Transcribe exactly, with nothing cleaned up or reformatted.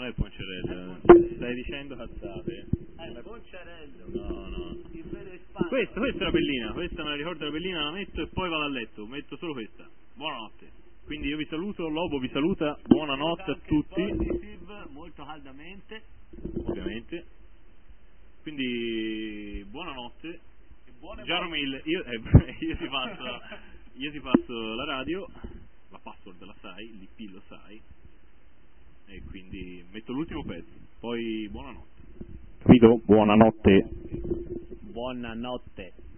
è Poncerello, stai dicendo cazzate. È il Poncerello. No, no. Il vero ispano. Questa, questa è la bellina, questa me la ricordo la bellina, la metto e poi vado a letto, metto solo questa. Buonanotte. Quindi io vi saluto, Lobo vi saluta, buonanotte a tutti. Molto caldamente. Ovviamente. Quindi buonanotte. E buone Jaromil, io, eh, io ti passo io ti passo la radio, la password la sai, l'I P lo sai. E quindi metto l'ultimo pezzo, poi buonanotte. Guido, buonanotte. Buonanotte.